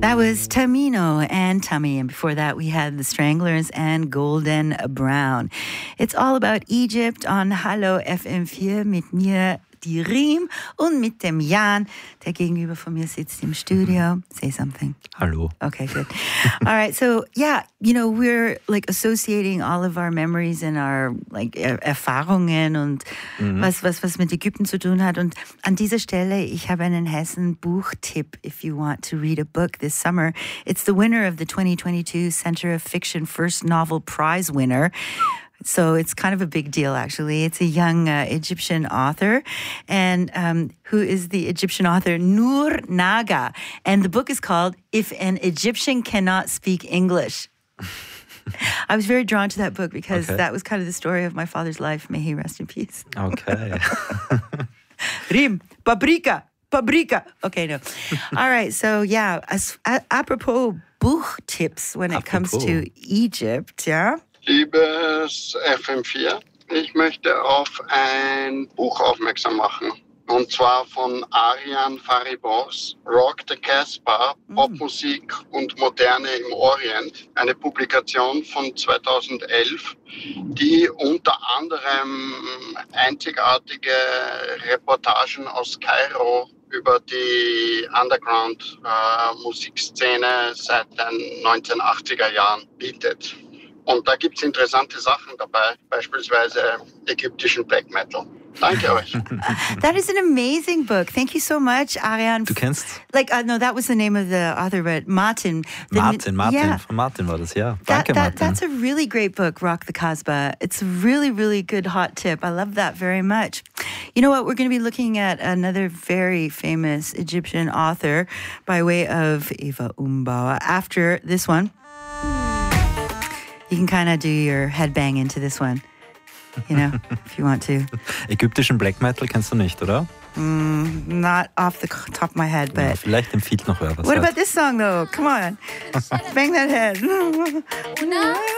That was Tamino and Tummy, and before that we had the Stranglers and Golden Brown. It's all about Egypt on Hallo FM4 mit mir, die Riem, und mit dem Jan, der gegenüber von mir sitzt im Studio. Say something. Hallo. Okay, good. All right, so yeah, we're like associating all of our memories and our like Erfahrungen und was mit Ägypten zu tun hat. Und an dieser Stelle, ich habe einen heißen Buchtipp if you want to read a book this summer. It's the winner of the 2022 Center of Fiction First Novel Prize winner. So it's kind of a big deal, actually. It's a young Egyptian author, and who is the Egyptian author? Noor Naga. And the book is called If an Egyptian Cannot Speak English. I was very drawn to that book because that was kind of the story of my father's life. May he rest in peace. Okay. Rim, paprika. Okay, no. All right, so yeah, apropos Buchtipps when it comes to Egypt, yeah? Liebes FM4, ich möchte auf ein Buch aufmerksam machen. Und zwar von Arian Faribos, Rock the Casbah, Popmusik und Moderne im Orient. Eine Publikation von 2011, die unter anderem einzigartige Reportagen aus Kairo über die Underground-Musikszene seit den 1980er Jahren bietet. Und da gibt es interessante Sachen dabei, beispielsweise ägyptischen Black Metal. Danke euch. That is an amazing book. Thank you so much, Arian. Du kennst? No, that was the name of the author, but Martin. Martin, yeah. Von Martin war das, ja. Danke, Martin. That's a really great book, Rock the Casbah. It's a really, really good hot tip. I love that very much. You know what? We're going to be looking at another very famous Egyptian author by way of Eva Umbauer after this one. You can kind of do your headbang into this one, if you want to. Ägyptischen Black Metal kennst du nicht, oder? Not off the top of my head, but... Ja, vielleicht empfiehlt noch wer was. What about this song, though? Come on. Bang that head.